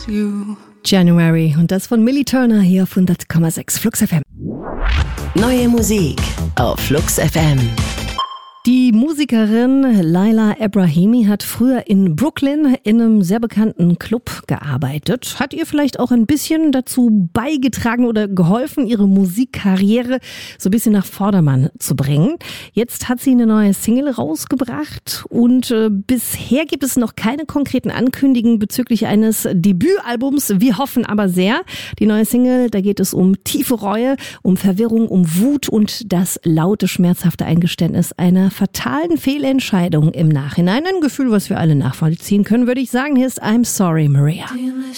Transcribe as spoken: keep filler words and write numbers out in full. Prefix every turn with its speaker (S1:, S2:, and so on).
S1: you. January und das von Millie Turner hier auf hundert Komma sechs Flux F M.
S2: Neue Musik auf Flux F M.
S1: Die Musikerin Laila Ebrahimi hat früher in Brooklyn in einem sehr bekannten Club gearbeitet. Hat ihr vielleicht auch ein bisschen dazu beigetragen oder geholfen, ihre Musikkarriere so ein bisschen nach Vordermann zu bringen. Jetzt hat sie eine neue Single rausgebracht und äh, bisher gibt es noch keine konkreten Ankündigungen bezüglich eines Debütalbums. Wir hoffen aber sehr. Die neue Single, da geht es um tiefe Reue, um Verwirrung, um Wut und das laute, schmerzhafte Eingeständnis einer fatalen Fehlentscheidung im Nachhinein. Ein Gefühl, was wir alle nachvollziehen können, würde ich sagen. Hier ist I'm Sorry, Maria.
S3: Do you